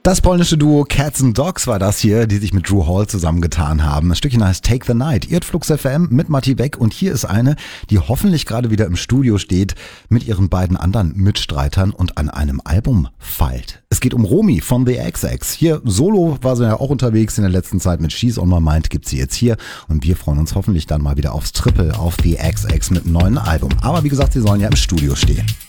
Das polnische Duo Cats and Dogs war das hier, die sich mit Drew Hall zusammengetan haben. Das Stückchen heißt Take the Night. Ihr hört Flux FM mit Matti Beck und hier ist eine, die hoffentlich gerade wieder im Studio steht mit ihren beiden anderen Mitstreitern und an einem Album feilt. Es geht um Romy von The XX. Hier solo war sie ja auch unterwegs in der letzten Zeit mit She's on My Mind, gibt sie jetzt hier und wir freuen uns hoffentlich dann mal wieder aufs Triple auf The XX mit einem neuen Album. Aber wie gesagt, sie sollen ja im Studio stehen.